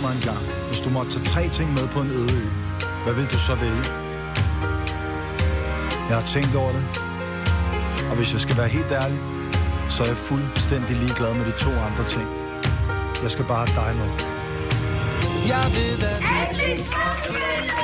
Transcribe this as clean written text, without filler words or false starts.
mig engang. Hvis du måtte tage 3 ting med på en øde ø, hvad vil du så vælge? Jeg har tænkt over det. Og hvis jeg skal være helt ærlig, så er jeg fuldstændig ligeglad med de 2 andre ting. Jeg skal bare have dig med. Jeg ved, at